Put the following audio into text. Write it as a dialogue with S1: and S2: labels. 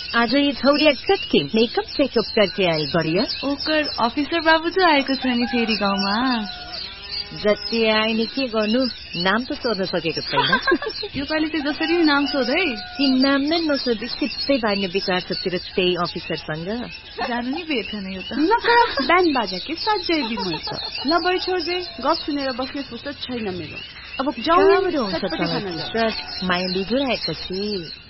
S1: आज ये छोरी एकचोटि मेकअप सेकअप करके आई बढ़िया
S2: ओकर अफिसर बाबु चाहिँ आएको छ नि फेरि गाउँमा
S1: जति आए नि के गर्नु नाम त सोध्न सकेको छैन
S2: योपालि चाहिँ जसरी नाम सोधै
S1: ती नाम नै नसोधी सिधै भाग्ने विचार छ तेरो त्यही अफिसरसँग
S2: जानु नि भेट छैन यो त
S3: ब्यान्ड बाजा के साझै बिमल छ ल बढी छोड्दे गफ सुनेर बस्ने फुर्सद छैन मेरो अब जाउँ
S1: माया बिजुराएपछि